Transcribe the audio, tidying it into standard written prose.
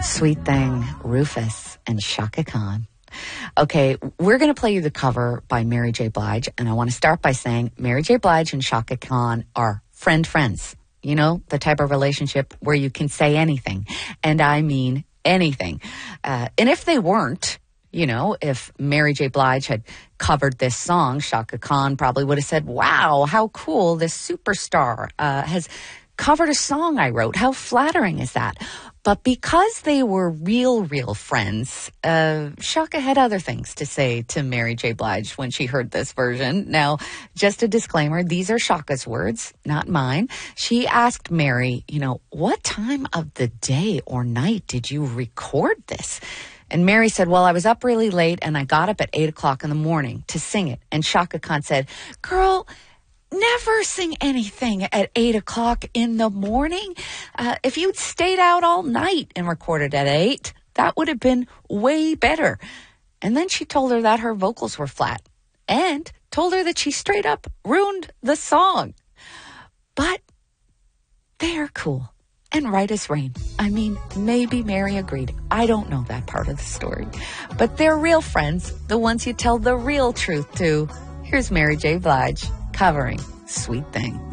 Sweet Thing, Rufus, and Chaka Khan. Okay, we're going to play you the cover by Mary J. Blige, and I want to start by saying Mary J. Blige and Chaka Khan are friends. You know, the type of relationship where you can say anything, and I mean anything. And if they weren't, you know, if Mary J. Blige had covered this song, Chaka Khan probably would have said, wow, how cool, this superstar has covered a song I wrote. How flattering is that? But because they were real friends, Chaka had other things to say to Mary J. Blige when she heard this version. Now, just a disclaimer, these are Chaka's words, not mine. She asked Mary, you know, what time of the day or night did you record this? And Mary said, well, I was up really late and I got up at 8 o'clock in the morning to sing it. And Chaka Khan said, girl, never sing anything at 8 o'clock in the morning. If you'd stayed out all night and recorded at 8, that would have been way better. And then she told her that her vocals were flat and told her that she straight up ruined the song. But they're cool and right as rain. I mean, maybe Mary agreed. I don't know that part of the story. But they're real friends, the ones you tell the real truth to. Here's Mary J. Blige covering Sweet Thing.